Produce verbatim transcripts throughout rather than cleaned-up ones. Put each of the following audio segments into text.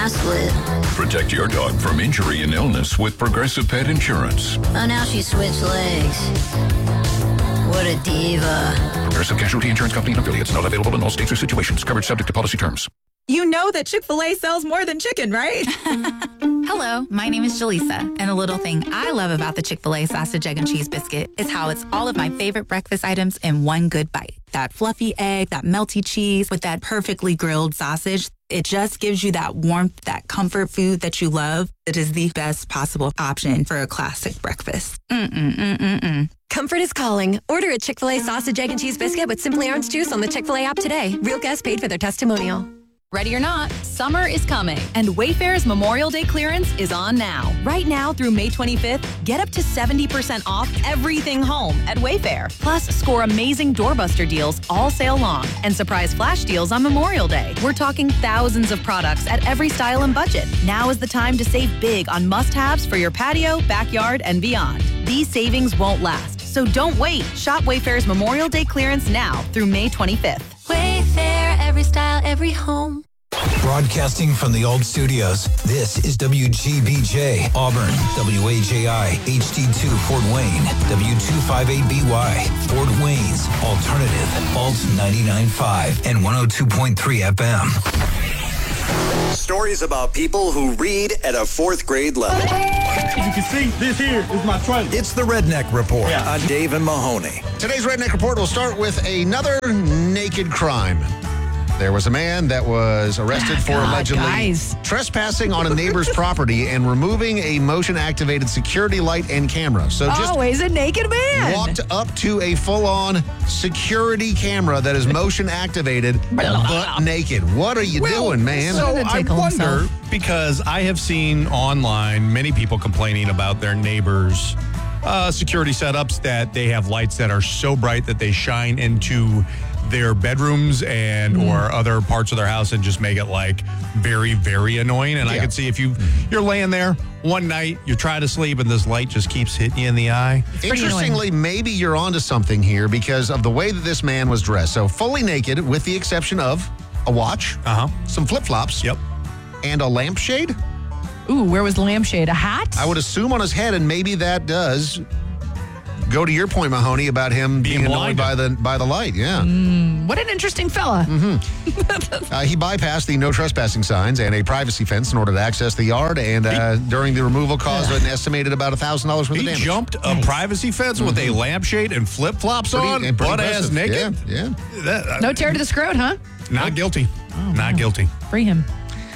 ass lit. Protect your dog from injury and illness with Progressive Pet Insurance. Oh, now she switched legs. What a diva. Progressive Casualty Insurance Company and affiliates. Not available in all states or situations. Coverage subject to policy terms. You know that Chick-fil-A sells more than chicken, right? Hello, my name is Jaleesa, and a little thing I love about the Chick-fil-A sausage, egg, and cheese biscuit is how it's all of my favorite breakfast items in one good bite. That fluffy egg, that melty cheese with that perfectly grilled sausage. It just gives you that warmth, that comfort food that you love. It is the best possible option for a classic breakfast. Mm-mm-mm-mm-mm. Comfort is calling. Order a Chick-fil-A sausage, egg, and cheese biscuit with Simply Orange Juice on the Chick-fil-A app today. Real guests paid for their testimonial. Ready or not, summer is coming, and Wayfair's Memorial Day clearance is on now. Right now through May twenty-fifth, get up to seventy percent off everything home at Wayfair. Plus, score amazing doorbuster deals all sale long and surprise flash deals on Memorial Day. We're talking thousands of products at every style and budget. Now is the time to save big on must-haves for your patio, backyard, and beyond. These savings won't last, so don't wait. Shop Wayfair's Memorial Day clearance now through May twenty-fifth. Wayfair, every style, every home. Broadcasting from the old studios, this is W G B J, Auburn, W A J I, H D two, Fort Wayne, W two fifty-eight B Y, Fort Wayne's Alternative, Alt ninety-nine point five and one oh two point three F M. Stories about people who read at a fourth grade level. As you can see, this here is my trailer. It's the Redneck Report yeah. on Dave and Mahoney. Today's Redneck Report will start with another naked crime. There was a man that was arrested for God, allegedly guys. trespassing on a neighbor's property and removing a motion-activated security light and camera. So just always a naked man. Walked up to a full-on security camera that is motion-activated, but naked. What are you well, doing, man? So I wonder, himself. because I have seen online many people complaining about their neighbors' uh, security setups that they have lights that are so bright that they shine into their bedrooms and mm. or other parts of their house and just make it like very, very annoying. And yeah. I can see if you, you're laying there one night, you're trying to sleep and this light just keeps hitting you in the eye. Interestingly, maybe you're onto something here because of the way that this man was dressed. So fully naked with the exception of a watch, uh-huh. some flip-flops, yep, and a lampshade. Ooh, where was the lampshade? A hat? I would assume on his head, and maybe that does go to your point, Mahoney, about him being, being annoyed by the by the light. Yeah. Mm, what an interesting fella. Mm-hmm. uh, he bypassed the no trespassing signs and a privacy fence in order to access the yard, and uh, he, during the removal caused an estimated about one thousand dollars worth he of damage. He jumped a nice. privacy fence mm-hmm. with a lampshade and flip-flops pretty, on, and butt-ass naked? Yeah. yeah. That, uh, no tear to the scrot, huh? Not guilty. Oh, not wow. guilty. Free him.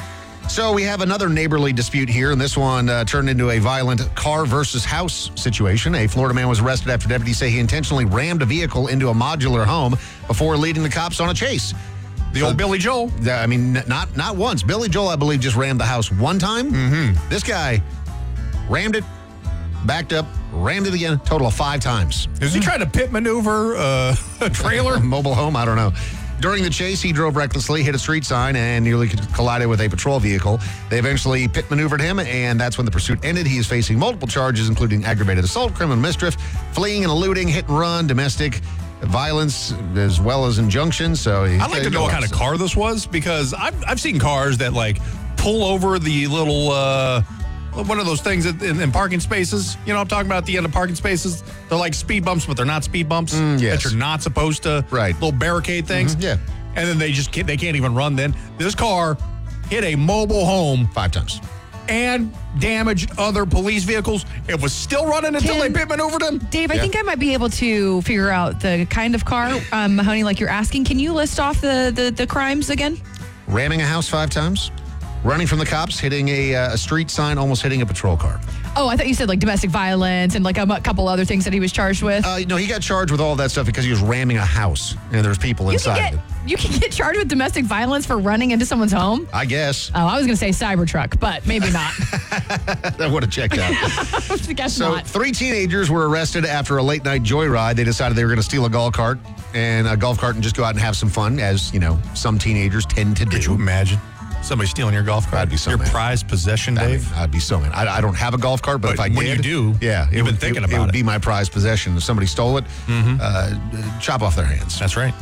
So we have another neighborly dispute here, and this one uh, turned into a violent car versus house situation. A Florida man was arrested after deputies say he intentionally rammed a vehicle into a modular home before leading the cops on a chase. The so, old Billy Joel. I mean, not not once. Billy Joel, I believe, just rammed the house one time. Mm-hmm. This guy rammed it, backed up, rammed it again, total of five times. Is he trying to pit maneuver uh, a trailer? A mobile home? I don't know. During the chase, he drove recklessly, hit a street sign, and nearly collided with a patrol vehicle. They eventually pit maneuvered him, and that's when the pursuit ended. He is facing multiple charges, including aggravated assault, criminal mischief, fleeing and eluding, hit and run, domestic violence, as well as injunctions. So I'd like to know what kind of car this was, because I've, I've seen cars that, like, pull over the little... Uh, one of those things in, in parking spaces. You know what I'm talking about, at the end of parking spaces? They're like speed bumps, but they're not speed bumps. Mm, yes. That you're not supposed to. Right. Little barricade things. Mm-hmm, yeah. And then they just can't, they can't even run then. This car hit a mobile home. Five times. And damaged other police vehicles. It was still running until Can, they pit maneuvered him. Dave, I yeah. think I might be able to figure out the kind of car, um, Mahoney, like you're asking. Can you list off the, the, the crimes again? Ramming a house five times. Running from the cops, hitting a, uh, a street sign, almost hitting a patrol car. Oh, I thought you said like domestic violence and like a couple other things that he was charged with. Uh, no, he got charged with all that stuff because he was ramming a house and there's people you inside can get, of it. You can get charged with domestic violence for running into someone's home? I guess. Oh, I was going to say Cybertruck, but maybe not. That would have checked out. I guess so not. Three teenagers were arrested after a late night joyride. They decided they were going to steal a golf cart and a golf cart and just go out and have some fun, as, you know, some teenagers tend to do. Could you imagine? Somebody stealing your golf cart. I'd be so Your mad. prized possession, Dave. I'd, I'd be so mad. I, I don't have a golf cart, but, but if I when did, you do, yeah, you've it been would, thinking it, about it. would it. be my prized possession. If somebody stole it, mm-hmm. uh, chop off their hands. That's right.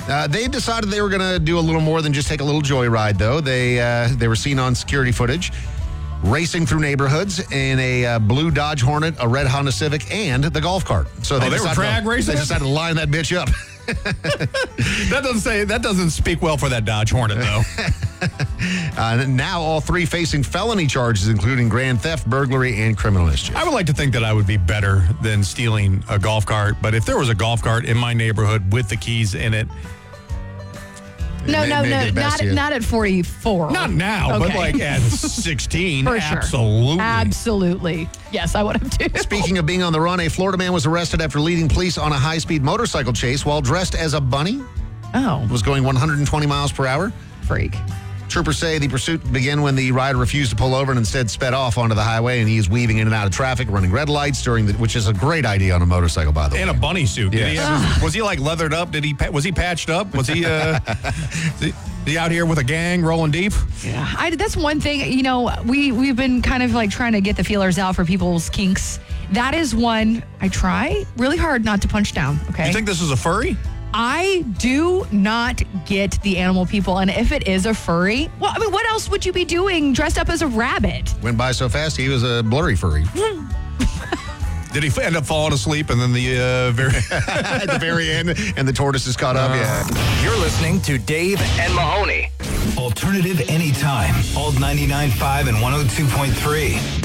Uh, they decided they were going to do a little more than just take a little joyride, though. They uh, they were seen on security footage racing through neighborhoods in a uh, blue Dodge Hornet, a red Honda Civic, and the golf cart. So they, oh, they were drag to, racing? They decided to line that bitch up. that doesn't say that doesn't speak well for that Dodge Hornet, though. uh, now all three facing felony charges, including grand theft, burglary, and criminal mischief. I would like to think that I would be better than stealing a golf cart, but if there was a golf cart in my neighborhood with the keys in it, No, may- no, may no, get the best not of you. not at forty-four. not now, but Okay. like at sixteen, For sure. absolutely. Absolutely. Yes, I would have too. Speaking of being on the run, a Florida man was arrested after leading police on a high-speed motorcycle chase while dressed as a bunny. Oh, Was going one hundred twenty miles per hour. freak. Troopers say the pursuit began when the rider refused to pull over and instead sped off onto the highway, and he is weaving in and out of traffic, running red lights during the, which is a great idea on a motorcycle, by the way. And a bunny suit. Did he Yes. have, was he like leathered up? Did he? pa- Was he patched up? Was he? Uh, is he, is he out here with a gang rolling deep? Yeah, I, that's one thing. You know, we we've been kind of like trying to get the feelers out for people's kinks. That is one I try really hard not to punch down. Okay, You think this is a furry? I do not get the animal people, and if it is a furry, well, I mean, what else would you be doing dressed up as a rabbit? Went by so fast, he was a blurry furry. Did he end up falling asleep and then the uh, very At the very end, and the tortoise is caught up. Yeah. You're listening to Dave and Mahoney. Alternative anytime. Old ninety-nine point five and one oh two point three.